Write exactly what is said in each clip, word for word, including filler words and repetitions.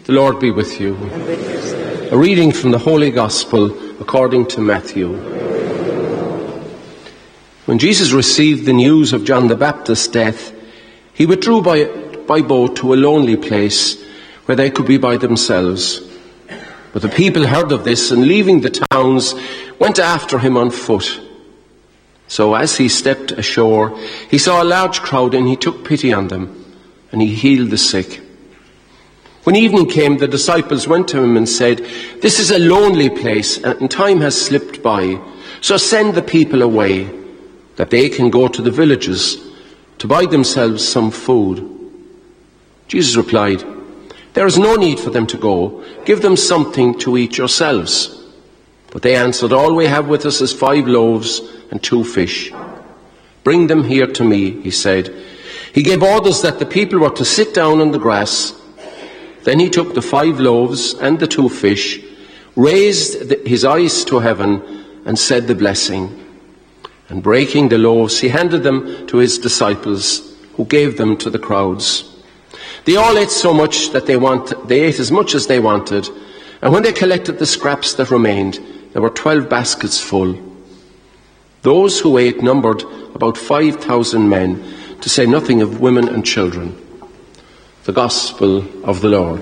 The Lord be with you. A reading from the Holy Gospel according to Matthew. When Jesus received the news of John the Baptist's death, he withdrew by, by boat to a lonely place where they could be by themselves. But the people heard of this, and leaving the towns, went after him on foot. So as he stepped ashore, he saw a large crowd, and he took pity on them, and he healed the sick. When evening came, the disciples went to him and said, "This is a lonely place, and time has slipped by. So send the people away, that they can go to the villages to buy themselves some food." Jesus replied, "There is no need for them to go. Give them something to eat yourselves." But they answered, "All we have with us is five loaves and two fish." "Bring them here to me," he said. He gave orders that the people were to sit down on the grass. Then he took the five loaves and the two fish, raised the, his eyes to heaven, and said the blessing. And breaking the loaves, he handed them to his disciples, who gave them to the crowds. They all ate so much that they wanted, they ate as much as they wanted, and when they collected the scraps that remained, there were twelve baskets full. Those who ate numbered about five thousand men, to say nothing of women and children. The Gospel of the Lord.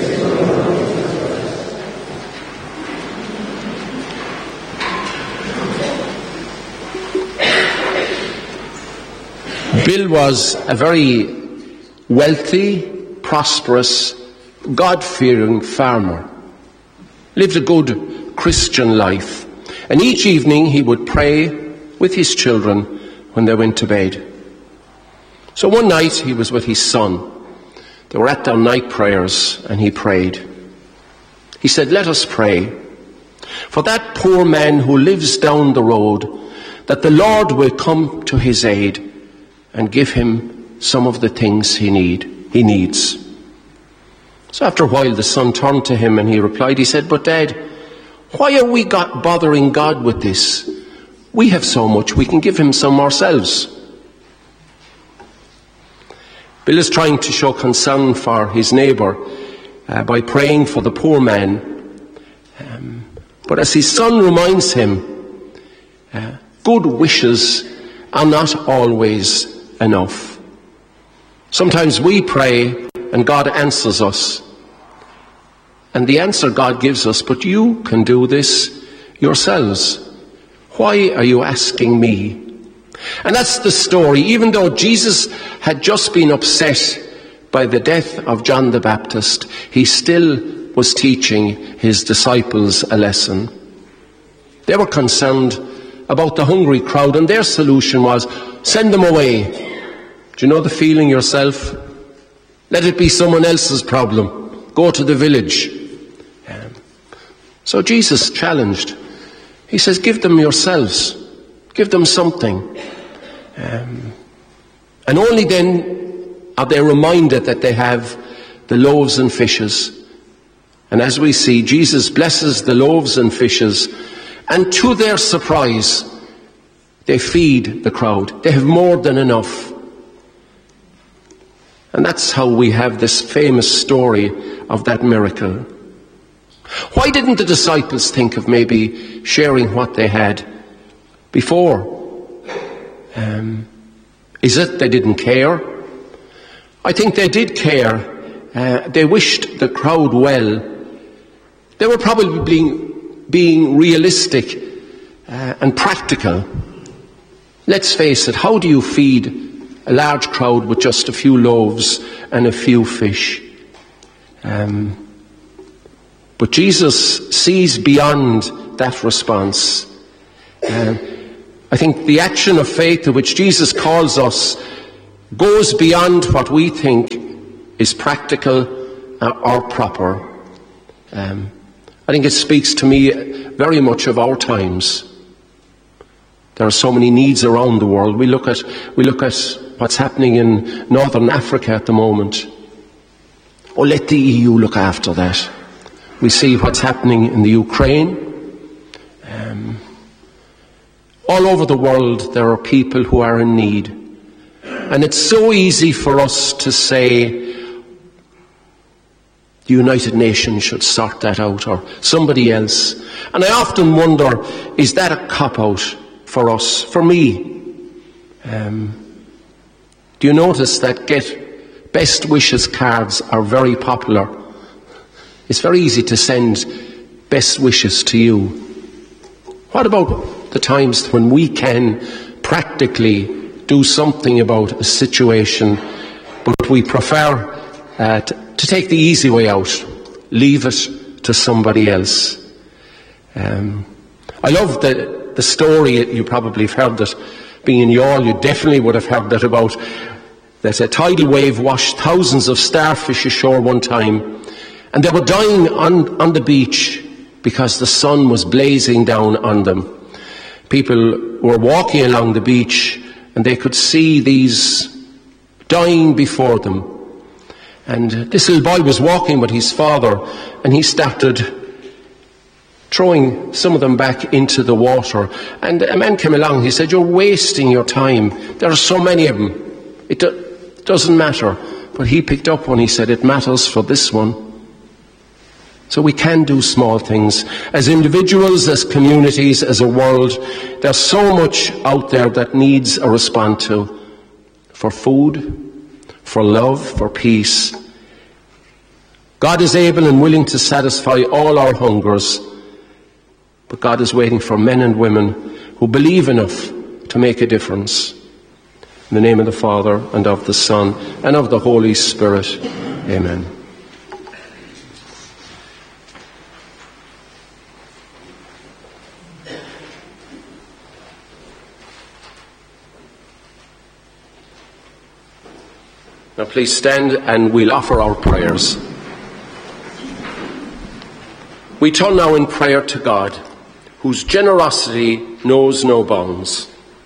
Bill was a very wealthy, prosperous, God-fearing farmer. Lived a good Christian life. And each evening he would pray with his children when they went to bed. So one night he was with his son. They were at their night prayers, and he prayed. He said, "Let us pray for that poor man who lives down the road, that the Lord will come to his aid and give him some of the things he need he needs." So after a while the son turned to him and he replied, he said, "But Dad, why are we got bothering God with this? We have so much, we can give him some ourselves." Bill is trying to show concern for his neighbour uh, by praying for the poor man. Um, but as his son reminds him, uh, good wishes are not always enough. Sometimes we pray and God answers us. And the answer God gives us, "But you can do this yourselves. Why are you asking me?" And that's the story. Even though Jesus had just been upset by the death of John the Baptist, he still was teaching his disciples a lesson. They were concerned about the hungry crowd, and their solution was, send them away. Do you know the feeling yourself? Let it be someone else's problem. Go to the village. Um, so Jesus challenged. He says, give them yourselves. Give them something. Um, and only then are they reminded that they have the loaves and fishes. And as we see, Jesus blesses the loaves and fishes, and to their surprise, they feed the crowd. They have more than enough. And that's how we have this famous story of that miracle. Why didn't the disciples think of maybe sharing what they had before? Um, is it they didn't care? I think they did care. Uh, they wished the crowd well. They were probably being, being realistic uh, and practical. Let's face it, how do you feed a large crowd with just a few loaves and a few fish? Um, but Jesus sees beyond that response. Uh, I think the action of faith to which Jesus calls us goes beyond what we think is practical or proper. Um, I think it speaks to me very much of our times. There are so many needs around the world. We look at we look at what's happening in Northern Africa at the moment. Oh, let the E U look after that. We see what's happening in the Ukraine. Um, all over the world there are people who are in need. And it's so easy for us to say, the United Nations should sort that out, or somebody else. And I often wonder, is that a cop-out for us, for me? Um, do you notice that get best wishes cards are very popular? It's very easy to send best wishes to you. What about the times when we can practically do something about a situation, but we prefer uh, to, to take the easy way out, leave it to somebody else? Um, I love the, the story, you probably have heard it, being in Youghal, you definitely would have heard it, about that a tidal wave washed thousands of starfish ashore one time, and they were dying on, on the beach because the sun was blazing down on them. People were walking along the beach and they could see these dying before them. And this little boy was walking with his father, and he started throwing some of them back into the water. And a man came along, he said, "You're wasting your time. There are so many of them. It do- doesn't matter." But he picked up one, he said, "It matters for this one." So we can do small things. As individuals, as communities, as a world, there's so much out there that needs a response to. For food, for love, for peace. God is able and willing to satisfy all our hungers. But God is waiting for men and women who believe enough to make a difference. In the name of the Father, and of the Son, and of the Holy Spirit. Amen. Now please stand and we'll offer our prayers. We turn now in prayer to God, whose generosity knows no bounds.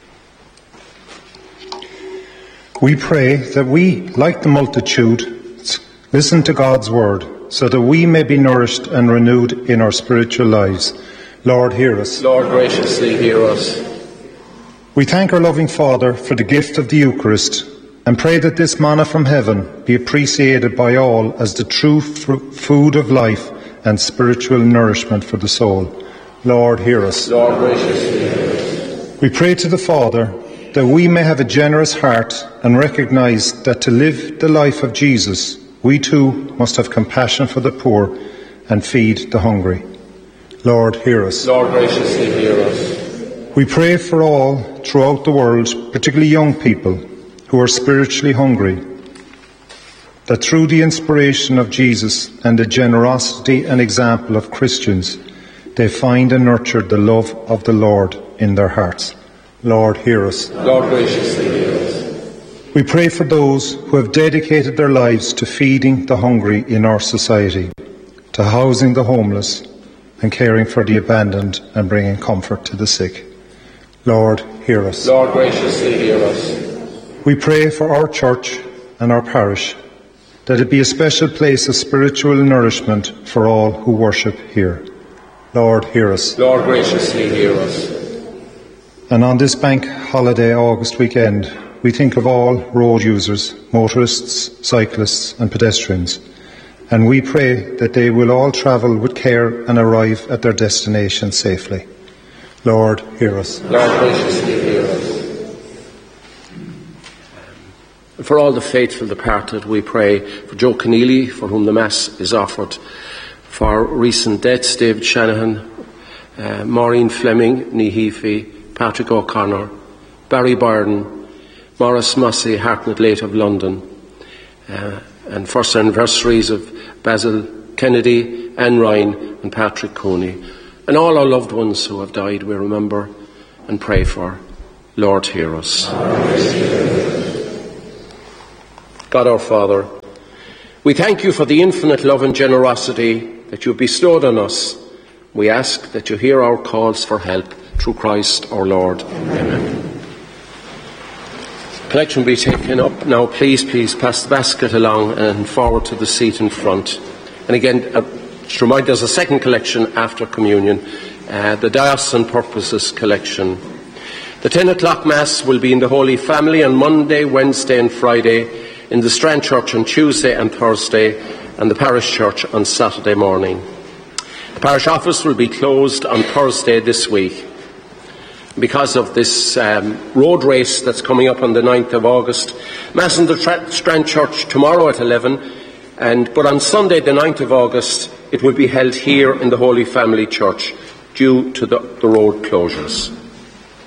We pray that we, like the multitude, listen to God's word, so that we may be nourished and renewed in our spiritual lives. Lord, hear us. Lord, graciously hear us. We thank our loving Father for the gift of the Eucharist, and pray that this manna from heaven be appreciated by all as the true f- food of life and spiritual nourishment for the soul. Lord, hear us. Lord, graciously hear us. We pray to the Father that we may have a generous heart and recognise that to live the life of Jesus, we too must have compassion for the poor and feed the hungry. Lord, hear us. Lord, graciously hear us. We pray for all throughout the world, particularly young people, who are spiritually hungry, that through the inspiration of Jesus and the generosity and example of Christians, they find and nurture the love of the Lord in their hearts. Lord, hear us. Lord, graciously hear us. We pray for those who have dedicated their lives to feeding the hungry in our society, to housing the homeless, and caring for the abandoned and bringing comfort to the sick. Lord, hear us. Lord, graciously hear us. We pray for our church and our parish, that it be a special place of spiritual nourishment for all who worship here. Lord, hear us. Lord, graciously hear us. And on this bank holiday August weekend, we think of all road users, motorists, cyclists and pedestrians, and we pray that they will all travel with care and arrive at their destination safely. Lord, hear us. Lord, graciously hear us. For all the faithful departed, we pray for Joe Keneally, for whom the Mass is offered, for recent deaths, David Shanahan, uh, Maureen Fleming, Nihifi, Patrick O'Connor, Barry Byrne, Maurice Mossy, Hartnett Late of London, uh, and first anniversaries of Basil Kennedy, Anne Ryan and Patrick Coney. And all our loved ones who have died we remember and pray for. Lord, hear us. God our Father, we thank you for the infinite love and generosity that you have bestowed on us. We ask that you hear our calls for help through Christ our Lord. Amen. Collection will be taken up now. Please, please pass the basket along and forward to the seat in front. And again, uh, just remind there's a second collection after communion, uh, the Diocesan Purposes collection. The ten o'clock Mass will be in the Holy Family on Monday, Wednesday and Friday, in the Strand Church on Tuesday and Thursday, and the parish church on Saturday morning. The parish office will be closed on Thursday this week. Because of this um, road race that's coming up on the ninth of August, Mass in the Tra- Strand Church tomorrow at eleven, and but on Sunday the ninth of August it will be held here in the Holy Family Church due to the, the road closures.